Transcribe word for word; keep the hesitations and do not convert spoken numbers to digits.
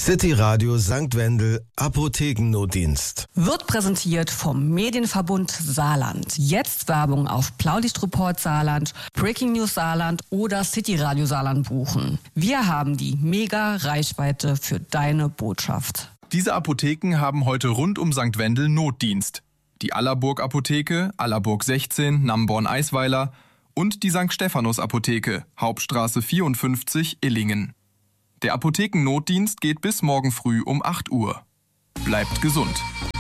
City Radio Sankt Wendel Apothekennotdienst. Wird präsentiert vom Medienverbund Saarland. Jetzt Werbung auf Blaulichtreport Saarland, Breaking News Saarland oder City Radio Saarland buchen. Wir haben die Mega-Reichweite für deine Botschaft. Diese Apotheken haben heute rund um Sankt Wendel Notdienst. Die Allerburg Apotheke, Allerburg sechzehn, Namborn-Eisweiler und die Sankt Stephanus Apotheke, Hauptstraße vierundfünfzig, Illingen. Der Apothekennotdienst geht bis morgen früh um acht Uhr. Bleibt gesund.